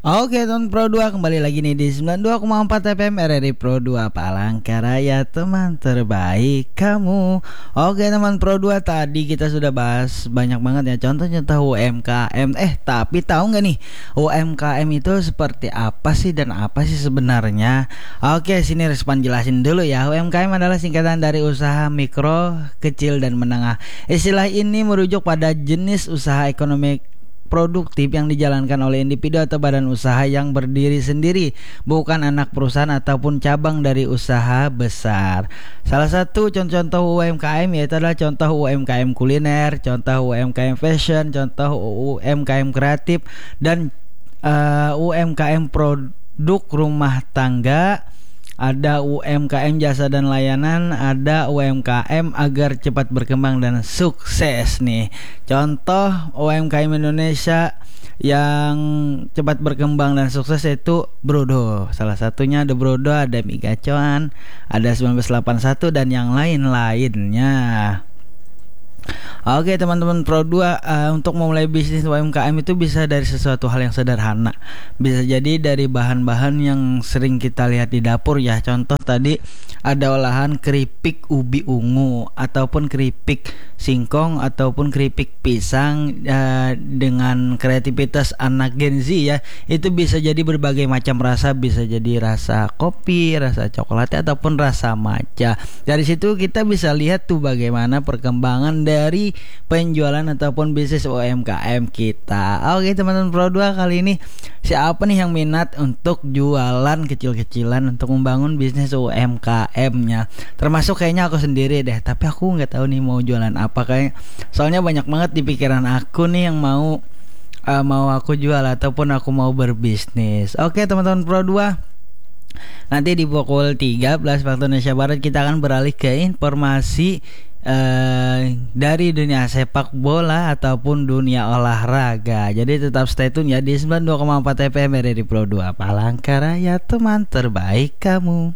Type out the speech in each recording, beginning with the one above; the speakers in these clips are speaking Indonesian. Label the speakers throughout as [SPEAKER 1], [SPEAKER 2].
[SPEAKER 1] Oke, teman Pro 2 kembali lagi nih di 92,4 FM RRI Pro 2 Palangkaraya, teman terbaik kamu. Oke, teman Pro 2, tadi kita sudah bahas banyak banget ya contoh-contoh UMKM. Tapi tahu nggak nih UMKM itu seperti apa sih dan apa sih sebenarnya? Oke, sini Respan jelasin dulu ya. UMKM adalah singkatan dari usaha mikro, kecil dan menengah. Istilah ini merujuk pada jenis usaha ekonomi produktif yang dijalankan oleh individu atau badan usaha yang berdiri sendiri, bukan anak perusahaan ataupun cabang dari usaha besar. Salah satu contoh UMKM yaitu adalah contoh UMKM kuliner, contoh UMKM fashion, contoh UMKM kreatif, dan UMKM produk rumah tangga. Ada UMKM jasa dan layanan, ada UMKM agar cepat berkembang dan sukses nih. Contoh UMKM Indonesia yang cepat berkembang dan sukses yaitu Brodo. Salah satunya ada Brodo, ada Mie Gacoan, ada 1981 dan yang lain-lainnya. Oke, teman-teman Pro 2, untuk memulai bisnis UMKM itu bisa dari sesuatu hal yang sederhana. Bisa jadi dari bahan-bahan yang sering kita lihat di dapur ya. Contoh tadi ada olahan keripik ubi ungu, ataupun keripik singkong, ataupun keripik pisang. Dengan kreativitas anak Gen Z ya, itu bisa jadi berbagai macam rasa. Bisa jadi rasa kopi, rasa coklat, ataupun rasa matcha. Dari situ kita bisa lihat tuh bagaimana perkembangan dari penjualan ataupun bisnis UMKM kita. Oke, teman-teman Pro 2, kali ini siapa nih yang minat untuk jualan kecil-kecilan untuk membangun bisnis UMKM-nya? Termasuk kayaknya aku sendiri deh, tapi aku nggak tahu nih mau jualan apa. Kayak soalnya banyak banget di pikiran aku nih yang mau aku jual ataupun aku mau berbisnis. Oke, teman-teman Pro 2, nanti di pukul 13 waktu Indonesia Barat kita akan beralih ke informasi dari dunia sepak bola ataupun dunia olahraga. Jadi tetap stay tune ya di 92,4 FM RRI Pro 2 Palangkaraya, teman terbaik kamu.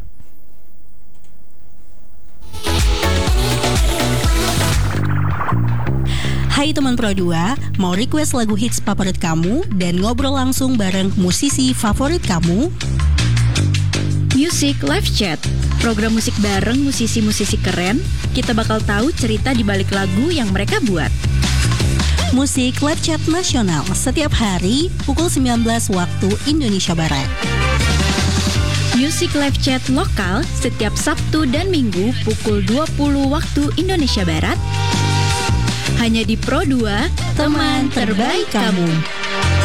[SPEAKER 2] Hai teman Pro 2, mau request lagu hits favorit kamu dan ngobrol langsung bareng musisi favorit kamu?
[SPEAKER 3] Music Live Chat, program musik bareng musisi-musisi keren. Kita bakal tahu cerita di balik lagu yang mereka buat.
[SPEAKER 2] Musik Live Chat Nasional setiap hari pukul 19 waktu Indonesia Barat.
[SPEAKER 3] Music Live Chat lokal setiap Sabtu dan Minggu pukul 20 waktu Indonesia Barat. Hanya di Pro 2, teman terbaik kamu.